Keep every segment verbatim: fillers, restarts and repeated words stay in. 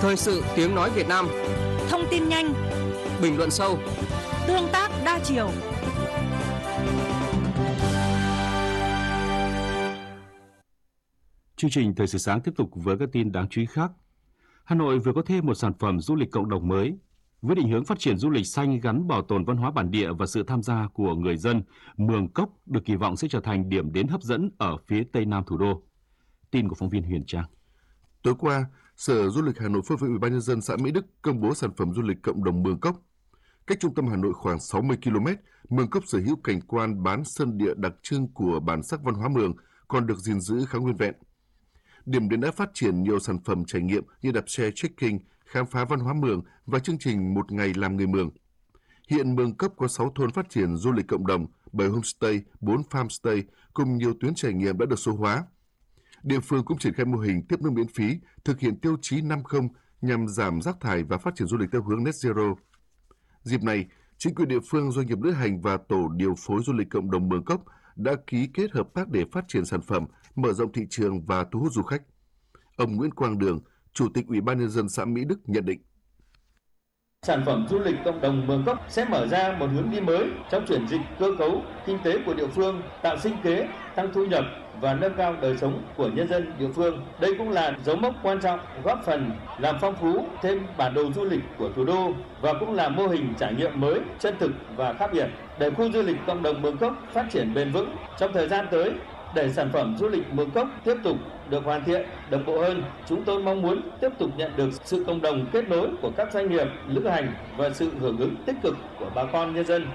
Thời sự tiếng nói Việt Nam. Thông tin nhanh, bình luận sâu, tương tác đa chiều. Chương trình Thời sự sáng tiếp tục với các tin đáng chú ý khác. Hà Nội vừa có thêm một sản phẩm du lịch cộng đồng mới. Với định hướng phát triển du lịch xanh gắn bảo tồn văn hóa bản địa và sự tham gia của người dân, Mường Cốc được kỳ vọng sẽ trở thành điểm đến hấp dẫn ở phía tây nam thủ đô. Tin của phóng viên Huyền Trang. Tối qua, Sở Du lịch Hà Nội phối hợp với Ủy ban nhân dân xã Mỹ Đức công bố sản phẩm du lịch cộng đồng Mường Cốc. Cách trung tâm Hà Nội khoảng sáu mươi ki lô mét, Mường Cốc sở hữu cảnh quan bán sơn địa đặc trưng của bản sắc văn hóa Mường còn được gìn giữ khá nguyên vẹn. Điểm đến đã phát triển nhiều sản phẩm trải nghiệm như đạp xe trekking, khám phá văn hóa Mường và chương trình một ngày làm người Mường. Hiện Mường Cốc có sáu thôn phát triển du lịch cộng đồng, bảy homestay, bốn farmstay cùng nhiều tuyến trải nghiệm đã được số hóa. Địa phương cũng triển khai mô hình tiếp nước miễn phí, thực hiện tiêu chí năm không nhằm giảm rác thải và phát triển du lịch theo hướng net zero. Dịp này, chính quyền địa phương, doanh nghiệp lữ hành và tổ điều phối du lịch cộng đồng Mường Cốc đã ký kết hợp tác để phát triển sản phẩm, mở rộng thị trường và thu hút du khách. Ông Nguyễn Quang Đường, Chủ tịch Ủy ban nhân dân xã Mỹ Đức nhận định: Sản phẩm du lịch cộng đồng Mường Cốc sẽ mở ra một hướng đi mới trong chuyển dịch cơ cấu kinh tế của địa phương, tạo sinh kế, tăng thu nhập và nâng cao đời sống của nhân dân địa phương. Đây cũng là dấu mốc quan trọng góp phần làm phong phú thêm bản đồ du lịch của thủ đô và cũng là mô hình trải nghiệm mới, chân thực và khác biệt để khu du lịch cộng đồng Mường Cốc phát triển bền vững trong thời gian tới. Để sản phẩm du lịch Mường Cốc tiếp tục được hoàn thiện, đồng bộ hơn, chúng tôi mong muốn tiếp tục nhận được sự cộng đồng kết nối của các doanh nghiệp, lữ hành và sự hưởng ứng tích cực của bà con nhân dân.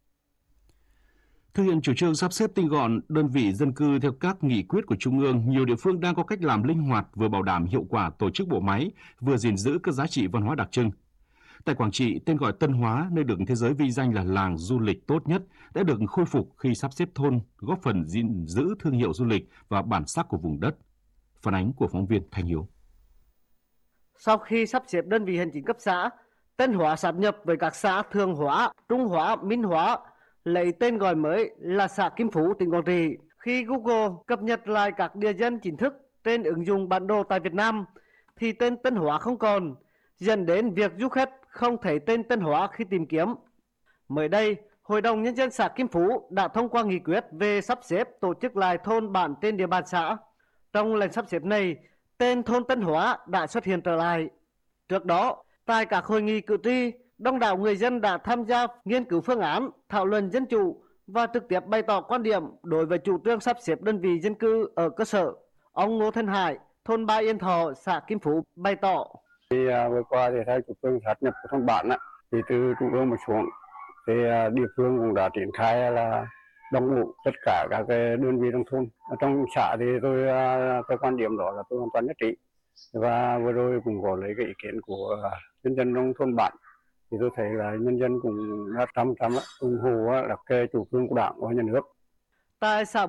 Thực hiện chủ trương sắp xếp tinh gọn đơn vị dân cư theo các nghị quyết của Trung ương, nhiều địa phương đang có cách làm linh hoạt vừa bảo đảm hiệu quả tổ chức bộ máy, vừa gìn giữ các giá trị văn hóa đặc trưng. Tại Quảng Trị, tên gọi Tân Hóa, nơi được thế giới vinh danh là làng du lịch tốt nhất, đã được khôi phục khi sắp xếp thôn, góp phần gìn giữ thương hiệu du lịch và bản sắc của vùng đất. Phản ánh của phóng viên Thanh Hiếu. Sau khi sắp xếp đơn vị hành chính cấp xã, Tân Hóa sáp nhập với các xã Thường Hóa, Trung Hóa, Minh Hóa, lấy tên gọi mới là xã Kim Phú, tỉnh Quảng Trị. Khi Google cập nhật lại các địa danh chính thức trên ứng dụng bản đồ tại Việt Nam, thì tên Tân Hóa không còn, dẫn đến việc du khách không thấy tên Tân Hóa khi tìm kiếm. Mới đây, Hội đồng Nhân dân xã Kim Phú đã thông qua nghị quyết về sắp xếp tổ chức lại thôn bản trên địa bàn xã. Trong lần sắp xếp này, tên thôn Tân Hóa đã xuất hiện trở lại. Trước đó, tại các hội nghị cử tri, đông đảo người dân đã tham gia nghiên cứu phương án, thảo luận dân chủ và trực tiếp bày tỏ quan điểm đối với chủ trương sắp xếp đơn vị dân cư ở cơ sở. Ông Ngô Thanh Hải, thôn Ba Yên Thọ, xã Kim Phú bày tỏ: Thì uh, vừa qua thì theo chủ trương sát nhập của thôn bản á, thì từ trung ương mà xuống thì uh, địa phương cũng đã triển khai là đồng bộ tất cả các cái đơn vị trong thôn. Ở trong xã thì tôi uh, cái quan điểm đó là tôi hoàn toàn nhất trí, và vừa rồi cũng có lấy cái ý kiến của uh, nhân dân trong thôn bản, thì tôi thấy là nhân dân cũng đã trăm trăm ủng hộ là cái chủ trương của Đảng và nhà nước. Tại xã